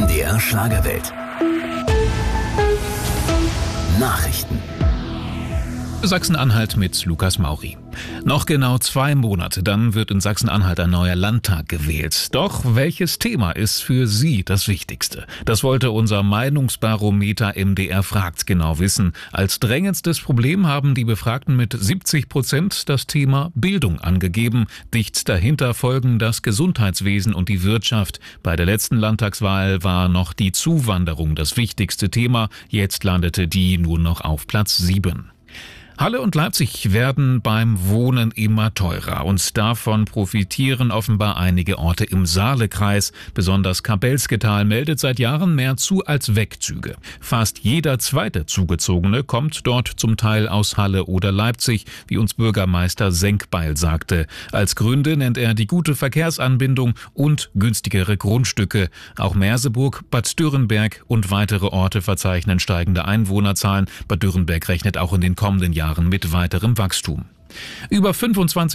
MDR Schlagerwelt. Nachrichten. Sachsen-Anhalt mit Lukas Mauri. Noch genau 2 Monate, dann wird in Sachsen-Anhalt ein neuer Landtag gewählt. Doch welches Thema ist für Sie das Wichtigste? Das wollte unser Meinungsbarometer MDR fragt genau wissen. Als drängendstes Problem haben die Befragten mit 70% das Thema Bildung angegeben. Dicht dahinter folgen das Gesundheitswesen und die Wirtschaft. Bei der letzten Landtagswahl war noch die Zuwanderung das wichtigste Thema. Jetzt landete die nur noch auf Platz 7. Halle und Leipzig werden beim Wohnen immer teurer und davon profitieren offenbar einige Orte im Saalekreis. Besonders Kabelsketal meldet seit Jahren mehr zu als Wegzüge. Fast jeder zweite Zugezogene kommt dort zum Teil aus Halle oder Leipzig, wie uns Bürgermeister Senkbeil sagte. Als Gründe nennt er die gute Verkehrsanbindung und günstigere Grundstücke. Auch Merseburg, Bad Dürrenberg und weitere Orte verzeichnen steigende Einwohnerzahlen. Bad Dürrenberg rechnet auch in den kommenden Jahren mit weiterem Wachstum. Über 25